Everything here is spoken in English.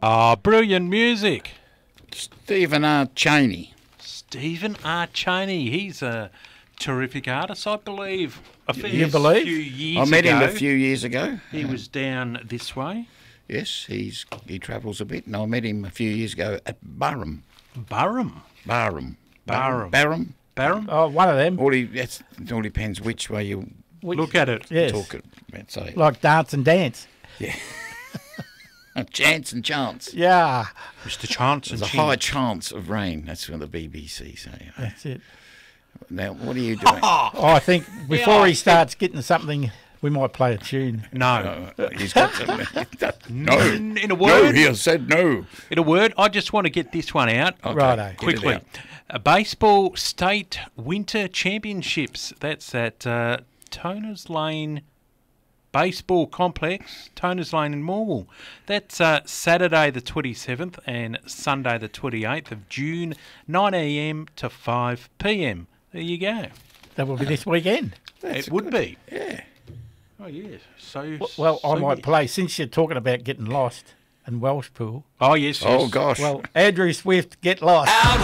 Oh, brilliant music. Stephen R. Cheney. Stephen R. Cheney. He's a terrific artist, I believe. You believe? Few years I met him ago, a few years ago. He was down this way. Yes, he travels a bit, and I met him a few years ago at Barham. Barham. Barham. Barham. Barham. Barham. Oh, one of them. It all depends which way you Look at it. Yes. talk it. Let's say. Like dance and dance. Chance and chance. Yeah. Mr. Chance and There's a high chance of rain. That's what the BBC say. That's it. Now, what are you doing? Oh, I think before he starts getting something, we might play a tune. No. He's got something. No. In a No, word. he has said no. In a word, I just want to get this one out. Okay, Righto. get it Quickly. out. Baseball State Winter Championships. That's at Toners Lane Baseball Complex, Toners Lane in Morwell. That's Saturday the 27th and Sunday the 28th of June, 9 a.m. to 5 p.m. There you go. That will be this weekend. It would be. Yeah. Oh, yes. So, Well, I so might yes. play, since you're talking about getting lost and Welshpool. Oh, yes. Oh, yes. gosh. Well, Andrew Swift, Get Lost.